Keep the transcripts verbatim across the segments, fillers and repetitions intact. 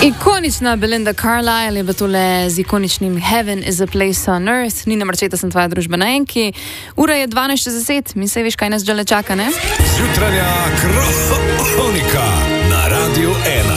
Ikonična Belinda Carlisle je bila tole z ikoničnim Heaven is a place on earth. Nina Marčeta, sem tvoja družba na Enki. Ura je dvanajst šestdeset, mi se veš, kaj nas žele čaka, ne? Jutranja kronika na Radiu ena.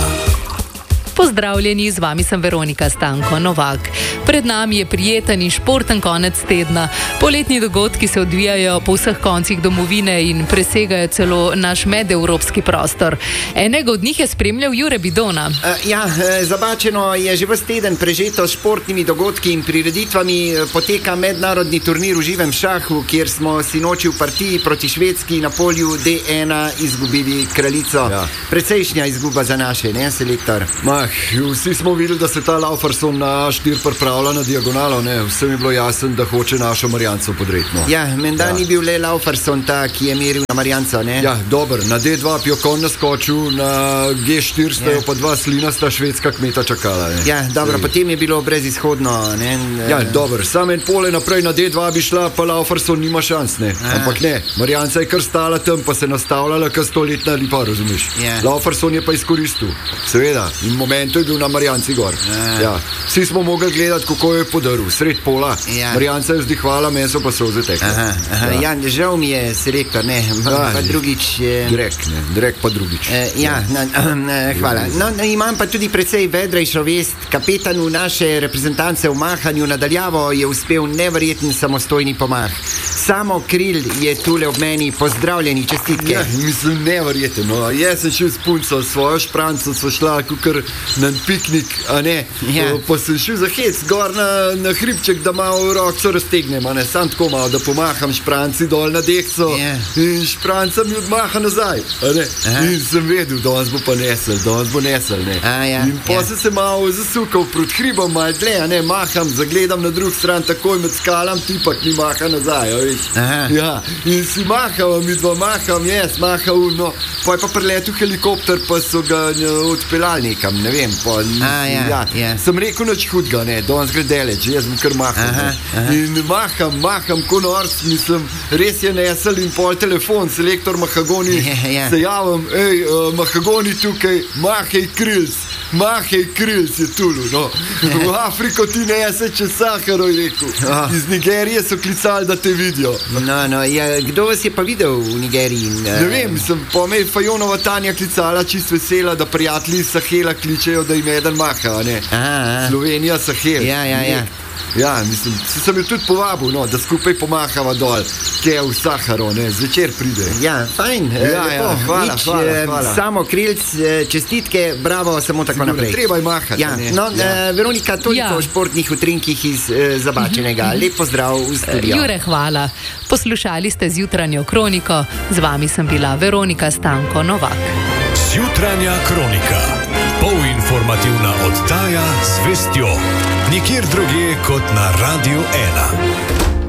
Pozdravljeni, z vami sem Veronika Stanko Novak. Pred nami je prijeten in športen konec tedna. Poletni dogodki se odvijajo po vseh koncih domovine in presegajo celo naš medevropski prostor. Enega od njih je spremljal Jure Bidona. Uh, ja, zabačeno je že ves teden prežeto s športnimi dogodki in prireditvami. Poteka mednarodni turnir v živem šahu, kjer smo sinoči v partiji proti Švedski na polju D ena izgubili kraljico. Ja. Precejšnja izguba za naše, ne, selektor? Mah, vsi smo videli, da se ta Lauferson na štir pripravlja na diagonalo, ne, vsem je bilo jasno, da hoče našo Marjanco podreti. No. Ja, menda ja. Ni bil le Lauferson ta, ki je meril na Marjanco, ne? Ja, dober, na D dva Pjokon naskočil, na G štiri stajo ja. Pa dva slinasta švedska kmeta čakala, ne. Ja, dobro, Sej. Potem je bilo brezizhodno, ne? Ja, dober, sam en pole naprej na D dva bi šla, pa Lauferson nima šans, ne. Aha. Ampak ne, Marjanca je kar stala tam, pa se nastavljala kar stoletna lipa, razumeš? Ja. Lauferson je pa izkoristil, seveda, in momentu je bil na Marjanci gor. Ja. Ja. Vsi smo mogli gledati, kako je podaril, sred pola. Ja. Marjanca je vzdihvala, meni so pa solze tekle. Aha, aha. Ja. Ja, žal mi je selektor, ne, ja, pa drugič... Eh... Drek, ne, drek pa drugič. Eh, ja, ja. Na, eh, hvala. No, imam pa tudi precej vedrejšo vest. Kapetan v naše reprezentance v mahanju nadaljavo je uspel neverjeten samostojni pomah. Samo Kril je tule ob meni, pozdravljeni, čestitke. Ja, mislim, neverjeten, no. Jaz sem šel s punco, svojo špranco, so šla kukar na piknik, a ne, ja. Pa sem šel za hec, gor na, na hribček, da malo rokco raztegnem, a ne, sam tako malo, da pomaham špranci dol na dekco, ja. In špranca mi odmaha nazaj, a ne, aha. In sem vedel, danes bo pa nesel, danes bo nesel, ne, a, ja. In pa ja. Sem se malo zasukal proti hribom, malo dle, a ne, maham, zagledam na drug stran, takoj med skalam, tipak mi maha nazaj, a veš, ja, in si mahal, mi dva maham, jaz mahal, no, pa je pa preletel helikopter, pa so ga odpeljali nekam, ne vem, pa a, ja, ja. Ja. Sem rekel nič hudga, ne, danes gre deleč, jaz bom kar mahal, aha, aha. In maham, maham, ko norc, mislim, res je nesel in pol telefon, selektor Mahagoni, ja, ja. Se javim, ej, uh, Mahagoni tukaj, mahej Krils, mahej Krils je tulu, no, v Afriko ti nese čez Saharo, je rekel, oh. Iz Nigerije so klicali, da te vidijo. No, no, ja, kdo vas je pa videl v Nigeriji? Ne vem, mislim, pa me je Fajonova Tanja klicala, čist vesela, da prijatelji iz Sahela kličejo, da im eden maha, ne? Aha, aha. Slovenija, Sahel. Ja, ja, ja. Ja, mislim, sem jo tudi povabil, no, da skupaj pomahava dol, kje v Saharo, ne, zvečer pride. Ja, fajn, ja, ja, hvala, nič, hvala, hvala. Samo Krilc, čestitke, bravo, samo tako Sigur, naprej. Treba je mahati, ja. Ne. No, ja. uh, Veronika, toliko ja. O športnih utrinkih iz uh, Zabačenega. Lep pozdrav v studio. Jure, hvala. Poslušali ste Zjutranjo kroniko, z vami sem bila Veronika Stanko Novak. Zjutranja kronika. Polinformativna oddaja z vestjo. Nikjer drugje kot na Radiu ena.